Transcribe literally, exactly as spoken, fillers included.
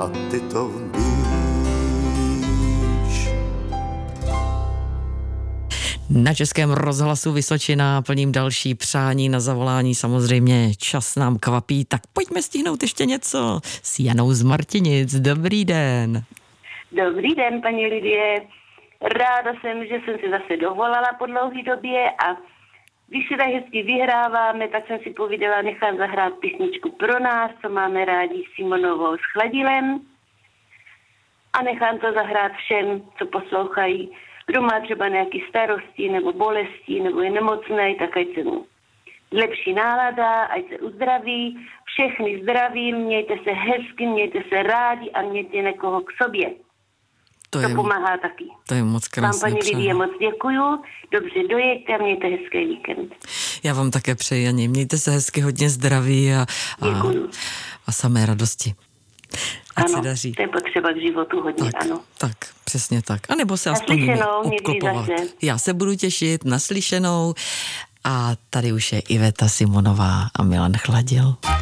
a ty to víš. Na Českém rozhlasu Vysočina plním další přání na zavolání. Samozřejmě čas nám kvapí, tak pojďme stihnout ještě něco s Janou z Martinic. Dobrý den. Dobrý den, paní Lidie. Ráda jsem, že jsem si zase dovolala po dlouhé době a když si tak hezky vyhráváme, tak jsem si povídala, nechám zahrát písničku pro nás, co máme rádi s Simonovou s Chladilem a nechám to zahrát všem, co poslouchají. Kdo má třeba nějaké starosti nebo bolesti nebo je nemocný, tak ať se mu lepší nálada, ať se uzdraví. Všechny zdraví, mějte se hezky, mějte se rádi a mějte někoho k sobě. To, to je, pomáhá taky. To je moc krásné. Vám, paní Lidie, moc děkuju. Dobře dojeďte a mějte hezký víkend. Já vám také přeji, Jani. Mějte se hezky, hodně zdraví a, a, a samé radosti. Ať ano, se daří. To je potřeba k životu hodně, tak, ano. Tak, přesně tak. A nebo se aspoň obklopovat. Já se budu těšit, naslyšenou. A tady už je Iveta Simonová a Milan Chladil.